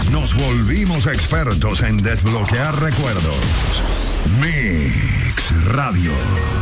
Nos volvimos expertos en desbloquear recuerdos. Mix Radio.